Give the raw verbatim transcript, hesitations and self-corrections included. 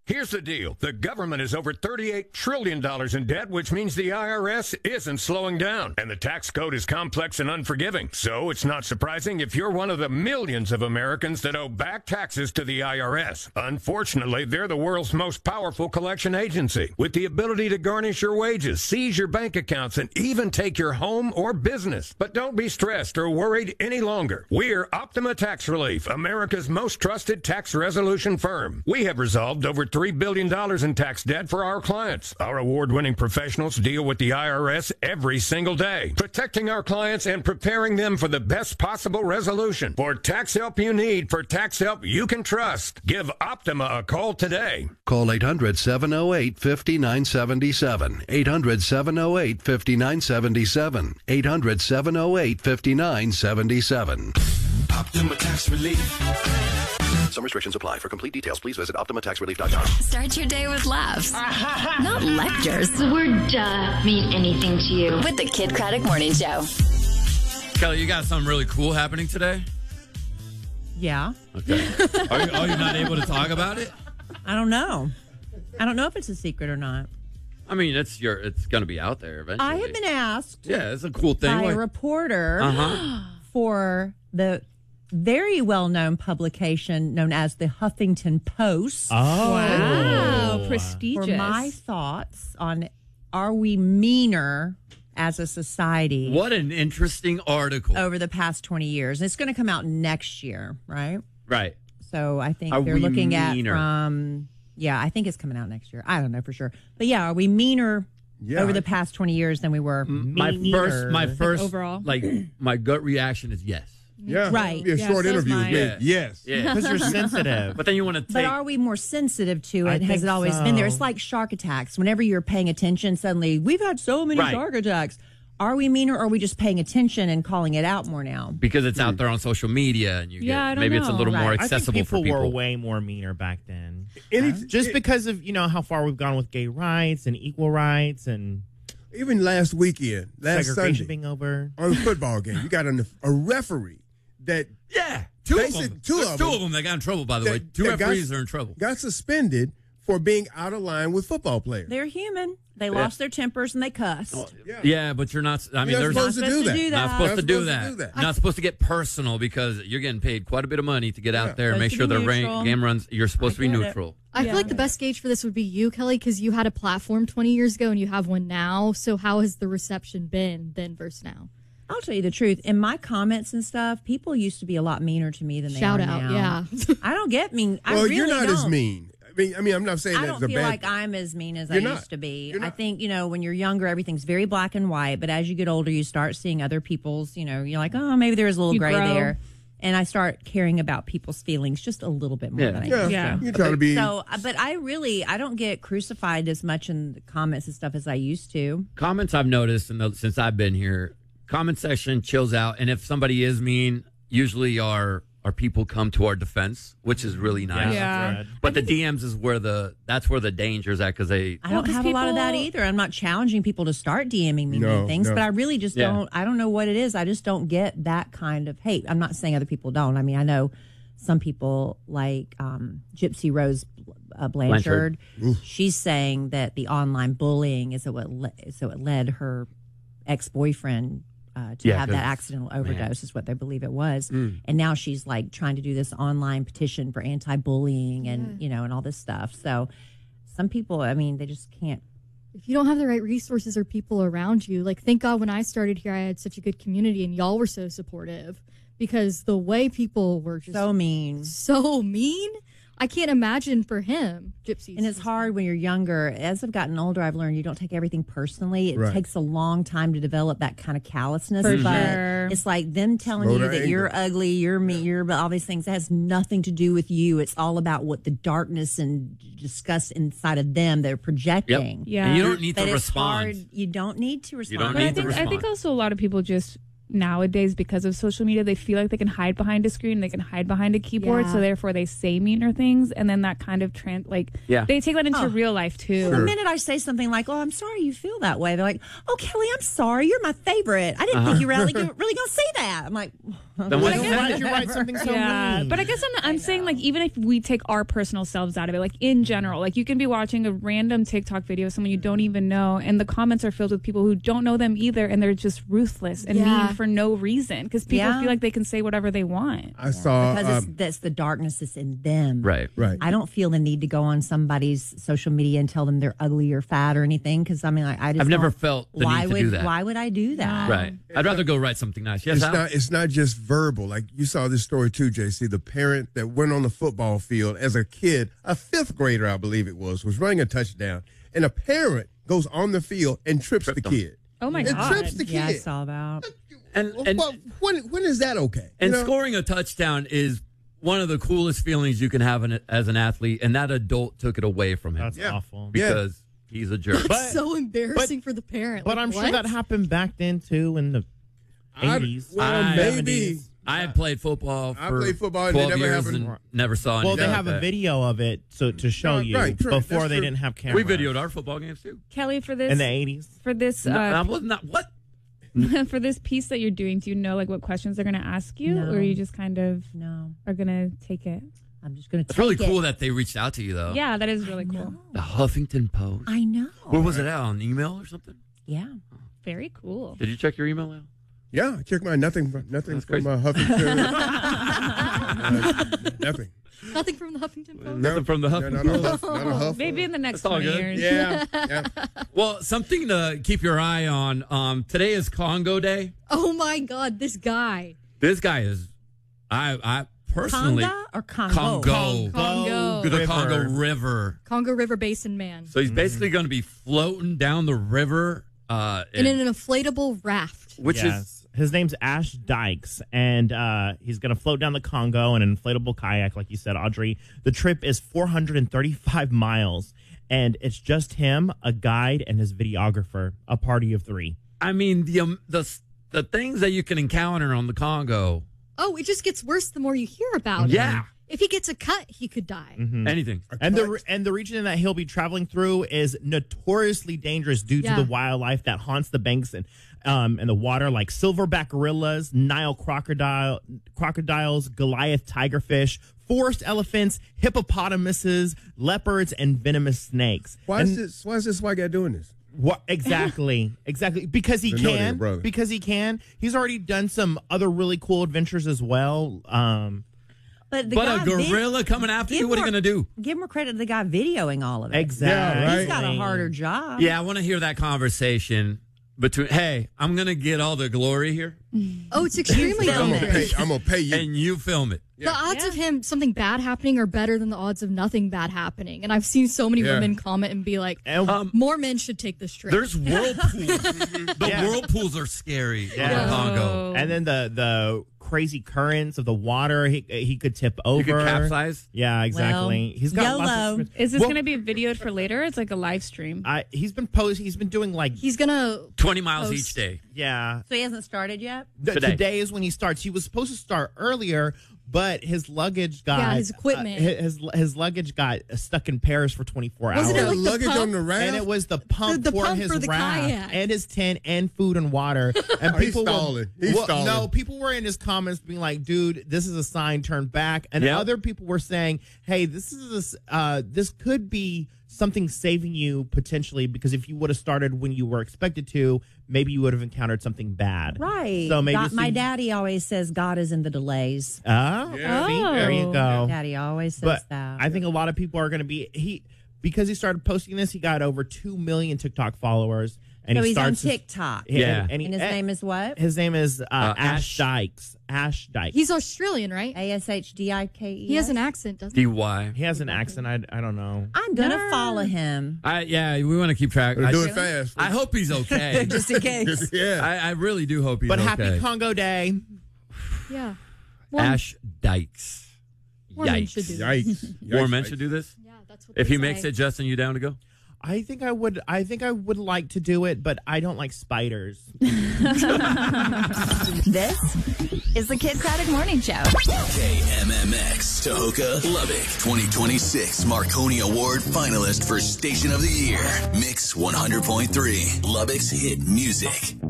Here's the deal. The government is over thirty-eight trillion dollars in debt, which means the I R S isn't slowing down. And the tax code is complex and unforgiving. So it's not surprising if you're one of the millions of Americans that owe back taxes to the I R S. Unfortunately, they're the world's most powerful collection agency, with the ability to garnish your wages, seize your bank accounts, and even take your home or business. But don't be stressed or worried any longer. We're Optima Tax Relief, America's most trusted tax resolution firm. We have resolved over three billion dollars in tax debt for our clients. Our award-winning professionals deal with the I R S every single day, protecting our clients and preparing them for the best possible resolution. For tax help you need, for tax help you can trust, give Optima a call today. Call eight hundred, seven oh eight, five nine seven seven. eight hundred, seven oh eight, five nine seven seven. eight hundred, seven oh eight, five nine seven seven. Optima Tax Relief. Some restrictions apply. For complete details, please visit optima tax relief dot com. Start your day with laughs, not lectures. The word duh mean anything to you? With the Kid Craddock Morning Show. Kelly, you got something really cool happening today? Yeah. Okay. Are you, are you not able to talk about it? I don't know. I don't know if it's a secret or not. I mean, it's your. It's going to be out there eventually. I have been asked Yeah, it's a cool thing. by Like- a reporter Uh-huh. for the very well-known publication known as the Huffington Post. Oh. Wow, prestigious. For my thoughts on, are we meaner as a society What an interesting article. over the past twenty years? It's going to come out next year, right? Right. So I think Are they're we looking meaner? at from, yeah, I think it's coming out next year. I don't know for sure. But yeah, are we meaner Yeah. over the past twenty years than we were? My meaner? first, my first, overall? like my gut reaction is yes. Yeah. Right. It'll be a Yeah, short so interview with mine. me. Yeah. Yes. Yeah. Because you're sensitive. But then you want to take. But are we more sensitive to I it? Has think it always been there? so. It's like shark attacks. Whenever you're paying attention, suddenly we've had so many Right. shark attacks. Are we meaner, or are we just paying attention and calling it out more now? because it's out there on social media, and you Yeah, get, I don't maybe it's a know. little more Right. I accessible think people, for people. were way more meaner back then. Any, Just it- because of, you know, how far we've gone with gay rights and equal rights and even last weekend, last segregation Sunday, being over. on a football game, you got a, a referee that yeah, two They of them. said two There's of two them. of them that got in trouble. By the that- way, two that got- referees are in trouble. got suspended for being out of line with football players. They're human. They lost their tempers and they cussed. Yeah. Yeah, but you're not. I mean, You're there's not supposed to do that. do not that. supposed Not to do supposed to that. do that. Not supposed to get personal because you're getting paid quite a bit of money to get out Yeah. there and Supposed make to sure be the rain, neutral. game runs. You're supposed to be get it. neutral. I Yeah. feel like the best gauge for this would be you, Kelly, because you had a platform twenty years ago and you have one now. So how has the reception been then versus now? I'll tell you the truth. In my comments and stuff, people used to be a lot meaner to me than they Shout are out, now. yeah. I don't get mean. I well, really you're not don't. as mean. I mean, I mean, I'm not saying I that's don't a feel bad like thing. I'm as mean as I You're not. used to be. You're I not. think, you know, when you're younger, everything's very black and white. But as you get older, you start seeing other people's, you know, you're like, oh, maybe there's a little You gray grow. there. And I start caring about people's feelings just a little bit more Yeah. than I Yeah, used Yeah. to. you're trying to be. So, uh, but I really, I don't get crucified as much in the comments and stuff as I used to. Comments I've noticed in the, since I've been here, comment section chills out, and if somebody is mean, usually our our people come to our defense, which is really nice. Yeah. Good. But the D Ms is where the that's where the danger's at because they I Well, don't 'cause have a lot of that people- either. I'm not challenging people to start DMing me No, mean things, no. but I really just Yeah. don't. I don't know what it is. I just don't get that kind of hate. I'm not saying other people don't. I mean, I know some people like um, Gypsy Rose uh, Blanchard. She's saying that the online bullying is what le- so it led her ex boyfriend. Uh, to Yeah, have that 'cause- accidental overdose man. is what they believe it was, Mm. and now she's like trying to do this online petition for anti-bullying and you know and all this stuff. So some people, I mean, they just can't. If you don't have the right resources or people around you, like thank God when I started here, I had such a good community and y'all were so supportive because the way people were just So mean. so mean, I can't imagine for him, Gypsy. And it's hard when you're younger. As I've gotten older, I've learned you don't take everything personally. It Right. takes a long time to develop that kind of callousness. For but sure. it's like them telling Slow you to that anger. you're ugly, you're mean, you're all these things. That has nothing to do with you. It's all about what the darkness and disgust inside of them they're projecting. Yeah. And you don't need But to it's respond. hard. You don't need to respond. don't But I need to think I think respond. also a lot of people just nowadays because of social media they feel like they can hide behind a screen, they can hide behind a keyboard, Yeah. so therefore they say meaner things, and then that kind of trans like Yeah. they take that into Oh. real life too. The minute I say something like, "Oh, I'm sorry you feel that way," they're like, "Oh, Kelly, I'm sorry. You're my favorite. I didn't think you were really, really going to say that." I'm like, Then why But I guess- Why did you write something so yeah, mean? but I guess I'm, I'm saying like even if we take our personal selves out of it, like in general, like you can be watching a random TikTok video of someone you don't even know, and the comments are filled with people who don't know them either, and they're just ruthless and Yeah. mean for no reason because people Yeah. feel like they can say whatever they want. I saw. Because um, it's, that's the darkness that's in them. Right. right. I don't feel the need to go on somebody's social media and tell them they're ugly or fat or anything. Because I mean, like, I just I've never don't- felt the why need to would do that. why would I do that? Right. I'd rather go write something nice. Yes, It's Al? not. It's not just verbal. Like you saw this story too, J C. The parent that went on the football field as a kid, a fifth grader, I believe it was, was running a touchdown, and a parent goes on the field and trips Tripped the him. kid. Oh my It god! trips the Yeah, I kid. saw that. And, Well, and, well, when when is that okay? and You know? scoring a touchdown is one of the coolest feelings you can have in, as an athlete, and that adult took it away from him That's Yeah. awful. because he's a jerk. But- so embarrassing for the parent. But Like, I'm sure what? that happened back then too in the I- eighties. well, I- maybe. seventies. I had played football I for played football and it twelve never years happened. and never saw Well, anything they like have a that. video of it so to show Right, you right, true. before That's they true. didn't have cameras. We videoed our football games too. Kelly, for this in the eighties. for this No, I uh, was not what? for this piece that you're doing, do you know like what questions they're going to ask you, No. or you just kind of No, are going to take it? I'm just going to It's take really it. cool that they reached out to you though. Yeah, that is really cool. The Huffington Post. I know. Where was it out? On email or something? Yeah. Very cool. Did you check your email out? Yeah, check my nothing. from- Nothing That's from crazy. uh, Huffington. Uh, nothing. Nothing from the Huffington Post. Nothing from the No, Huffington not a huff. Not a huff. Maybe in the next That's all twenty good. years. Yeah. yeah. Well, something to keep your eye on. Um, today is Congo Day. Oh my God, this guy. This guy is, I, I personally, Conga or Congo? Congo, Congo. to the River. Congo River. Congo River Basin man. So he's basically going to be floating down the river, uh, In and- an inflatable raft. which is Yes. His name's Ash Dykes, and uh, he's going to float down the Congo in an inflatable kayak, like you said, Audrey. The trip is four hundred thirty-five miles, and it's just him, a guide, and his videographer, a party of three. I mean, the um, the the things that you can encounter on the Congo. Oh, it just gets worse the more you hear about it. Yeah. If he gets a cut, he could die. Anything. And the and the region that he'll be traveling through is notoriously dangerous due Yeah. to the wildlife that haunts the banks and um and the water, like silverback gorillas, Nile crocodile crocodiles, Goliath tigerfish, forest elephants, hippopotamuses, leopards, and venomous snakes. Why And is this? Why is this white guy doing this? What exactly? Exactly because he I know that, can. brother. Because he can. He's already done some other really cool adventures as well. Um, But, the But guy a gorilla vid- coming after give you, what are you more- going to do? Give more credit to the guy videoing all of it. exactly. Yeah, right. He's got a harder job. Yeah, I want to hear that conversation between, hey, I'm going to get all the glory here, Oh, it's extremely I'm gonna pay. dangerous. I'm gonna pay you. and you film it. The odds of him something bad happening are better than the odds of nothing bad happening. And I've seen so many Yeah. women comment and be like, And- Um, more men should take this trip. There's whirlpools. the Yeah. whirlpools are scary in Yeah. the Congo. And then the the crazy currents of the water, he he could tip over. You could capsize. Yeah, exactly. Well, he's got lots YOLO. of. Is this Well, going to be videoed for later? It's like a live stream. I, he's been post. He's been doing like He's gonna twenty miles Post. each day. yeah. So he hasn't started yet? Th- Today. Today. is when he starts. He was supposed to start earlier, but his luggage got Yeah, his equipment. uh, his his luggage got stuck in Paris for twenty-four hours. Wasn't it like the luggage pump? on the raft. and it was the pump The- the for pump his for the raft kayak. and his tent and food and water. And Oh, he's people stalling. were He's well, stalling. no, people were in his comments being like, "Dude, this is a sign. Turn back." And Yep. other people were saying, "Hey, this is a s uh, this could be something saving you potentially because if you would have started when you were expected to, maybe you would have encountered something bad." Right. So maybe God, my see- daddy always says God is in the delays. Oh, Yeah. see, there you Oh. go. Daddy always says But that. I think a lot of people are going to be he because he started posting this. He got over two million TikTok followers, and so he he's on starts his- TikTok. Yeah, and and, he, And his eh, name is what? his name is uh, Uh, Ash Ash. Dykes. Ash Dykes. He's Australian, right? A S H D I K E. He has an accent, doesn't he? D Y. he has an accent. I, I don't know. I'm going to No. follow him. I yeah, we want to keep track. Better I, do it fast. I hope he's okay. Just in case. yeah. I, I really do hope he's But okay. happy Congo Day. Yeah. Well, Ash Dykes. more men Yikes. should do this. Yikes. More Yikes, men yikes. should do this. Yeah, that's what If they he makes say. it, Justin, you down to go? I think I would. I think I would like to do it, but I don't like spiders. This is the Kid Craddock Morning Show. K M M X, Tahoka, Lubbock, twenty twenty-six Marconi Award finalist for Station of the Year. Mix one hundred point three, Lubbock's hit music.